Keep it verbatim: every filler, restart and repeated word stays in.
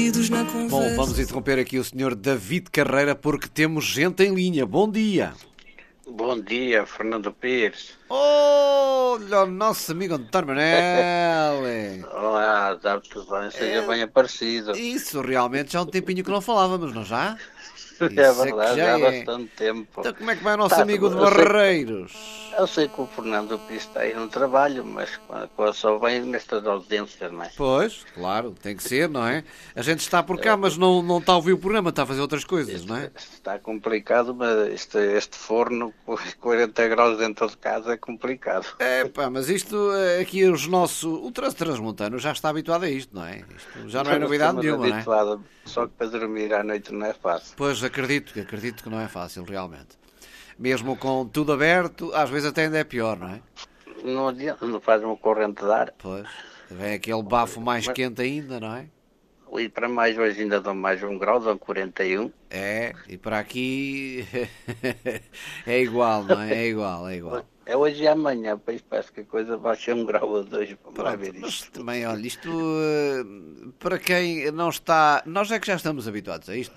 Bom, vamos interromper aqui o senhor David Carreira porque temos gente em linha. Bom dia. Bom dia, Fernando Pires. Olha o nosso amigo António Manelli. Olá, está tudo bem? Seja É, bem aparecido. Isso, realmente já há um tempinho que não falávamos, não já? É Isso é que verdade, já já há é. bastante tempo. Então como é que vai o nosso Tá, amigo de eu sei, Barreiros? eu sei que o Fernando Pires está aí no trabalho, mas quando só vem nestas audiências, não é? Pois, claro, tem que ser, não é? A gente está por cá, mas não, não está a ouvir o programa, está a fazer outras coisas, não Isto, é? isto está complicado, mas este, este forno com quarenta graus dentro de casa é complicado. É pá, mas isto eh, aqui os nossos. O trans transmontano já está habituado a isto, não é? Isto já não é Nós novidade estamos nenhuma, não é? habituados, só que para dormir à noite não é fácil. Pois acredito, acredito que não é fácil, realmente. Mesmo com tudo aberto, às vezes até ainda é pior, não é? Não adianta, não faz uma corrente de ar. Pois, vem aquele bafo mais Mas, quente ainda, não é? e para mais hoje ainda dão mais um grau, dão quarenta e um. É, e para aqui é igual, não é? É igual, é igual. É hoje e amanhã, pois parece que a coisa vai ser um grau ou dois. Vamos lá Pronto, ver mas isto. também, olha, isto eh, para quem não está. Nós é que já estamos habituados a isto.